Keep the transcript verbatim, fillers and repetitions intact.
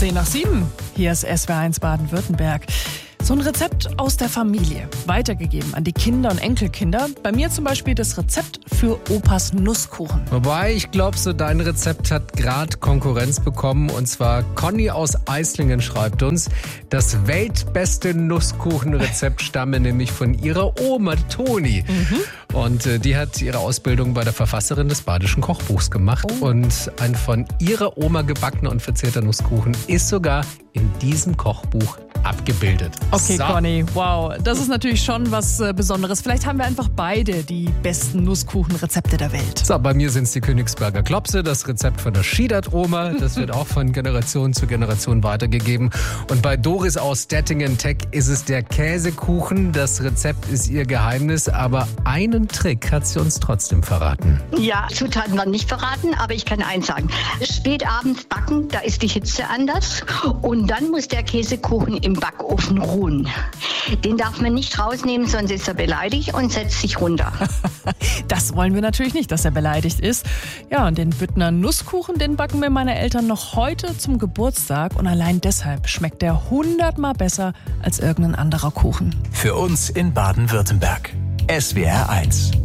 zehn nach sieben. Hier ist S W R eins Baden-Württemberg. So ein Rezept aus der Familie, weitergegeben an die Kinder und Enkelkinder. Bei mir zum Beispiel das Rezept für Opas Nusskuchen. Wobei, ich glaube, so dein Rezept hat gerade Konkurrenz bekommen. Und zwar Conny aus Eislingen schreibt uns, das weltbeste Nusskuchenrezept stamme nämlich von ihrer Oma Toni. Mhm. Und äh, die hat ihre Ausbildung bei der Verfasserin des Badischen Kochbuchs gemacht. Oh. Und ein von ihrer Oma gebackener und verzehrter Nusskuchen ist sogar in diesem Kochbuch abgebildet. Okay, so. Conny, wow, das ist natürlich schon was äh, Besonderes. Vielleicht haben wir einfach beide die besten Nusskuchenrezepte der Welt. So, bei mir sind es die Königsberger Klopse, das Rezept von der Schiedert-Oma. Das wird auch von Generation zu Generation weitergegeben. Und bei Doris aus Dettingen-Teck ist es der Käsekuchen. Das Rezept ist ihr Geheimnis, aber einen Trick hat sie uns trotzdem verraten. Ja, Zutaten werden nicht verraten, aber ich kann eins sagen. Spät abends backen, da ist die Hitze anders. Und dann muss der Käsekuchen im Backofen ruhen. Den darf man nicht rausnehmen, sonst ist er beleidigt und setzt sich runter. Das wollen wir natürlich nicht, dass er beleidigt ist. Ja, und den Büttner Nusskuchen, den backen mir meine Eltern noch heute zum Geburtstag. Und allein deshalb schmeckt der hundertmal besser als irgendein anderer Kuchen. Für uns in Baden-Württemberg. S W R eins.